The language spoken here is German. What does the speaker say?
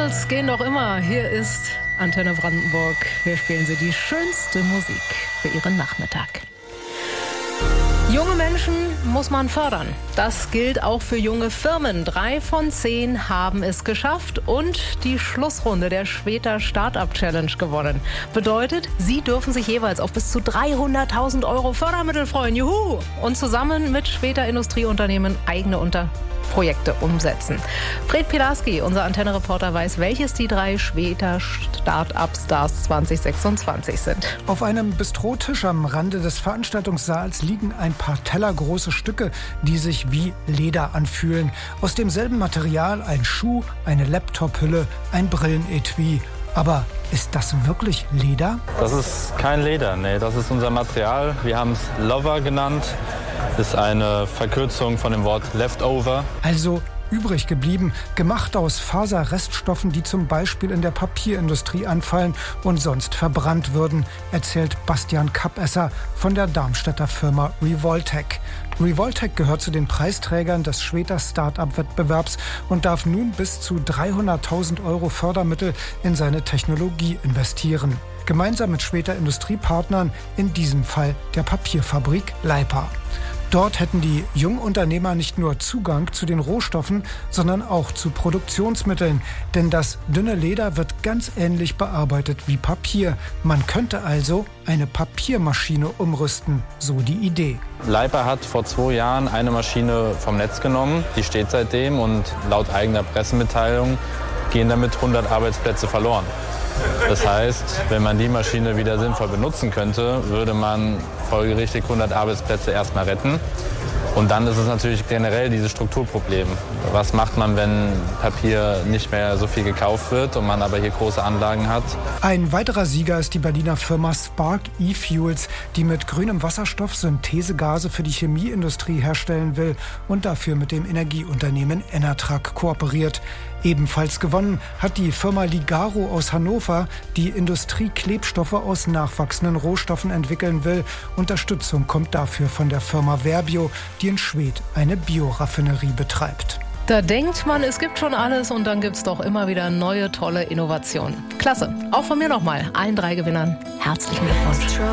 Beatles gehen doch immer. Hier ist Antenne Brandenburg. Wir spielen Sie die schönste Musik für Ihren Nachmittag. Junge Menschen muss man fördern. Das gilt auch für junge Firmen. 3 von 10 haben es geschafft und die Schlussrunde der Schweta Startup Challenge gewonnen. Bedeutet, sie dürfen sich jeweils auf bis zu 300.000 € Fördermittel freuen. Juhu! Und zusammen mit Schweta Industrieunternehmen eigene Projekte umsetzen. Fred Pilarski, unser Antenne-Reporter, weiß, welches die 3 Schweta Startup Stars 2026 sind. Auf einem Bistrotisch am Rande des Veranstaltungssaals liegen ein paar tellergroße Stücke, die sich wie Leder anfühlen. Aus demselben Material ein Schuh, eine Laptop-Hülle, ein Brillenetui. Aber ist das wirklich Leder? Das ist kein Leder, nee, das ist unser Material. Wir haben es Lover genannt. Das ist eine Verkürzung von dem Wort Leftover. Also übrig geblieben, gemacht aus Faserreststoffen, die zum Beispiel in der Papierindustrie anfallen und sonst verbrannt würden, erzählt Bastian Kappesser von der Darmstädter Firma Revoltech. Revoltech gehört zu den Preisträgern des Schweta Start-up-Wettbewerbs und darf nun bis zu 300.000 € Fördermittel in seine Technologie investieren. Gemeinsam mit Schweta Industriepartnern, in diesem Fall der Papierfabrik Leipa. Dort hätten die Jungunternehmer nicht nur Zugang zu den Rohstoffen, sondern auch zu Produktionsmitteln. Denn das dünne Leder wird ganz ähnlich bearbeitet wie Papier. Man könnte also eine Papiermaschine umrüsten, so die Idee. Leipa hat vor 2 Jahren eine Maschine vom Netz genommen. Die steht seitdem und laut eigener Pressemitteilung gehen damit 100 Arbeitsplätze verloren. Das heißt, wenn man die Maschine wieder sinnvoll benutzen könnte, würde man folgerichtig 100 Arbeitsplätze erstmal retten. Und dann ist es natürlich generell dieses Strukturproblem. Was macht man, wenn Papier nicht mehr so viel gekauft wird und man aber hier große Anlagen hat? Ein weiterer Sieger ist die Berliner Firma Spark E-Fuels, die mit grünem Wasserstoff Synthesegase für die Chemieindustrie herstellen will und dafür mit dem Energieunternehmen Enertrag kooperiert. Ebenfalls gewonnen hat die Firma Ligaro aus Hannover, die Industrieklebstoffe aus nachwachsenden Rohstoffen entwickeln will. Unterstützung kommt dafür von der Firma Verbio, die in Schwedt eine Bioraffinerie betreibt. Da denkt man, es gibt schon alles und dann gibt es doch immer wieder neue, tolle Innovationen. Klasse. Auch von mir nochmal allen 3 Gewinnern herzlichen Glückwunsch.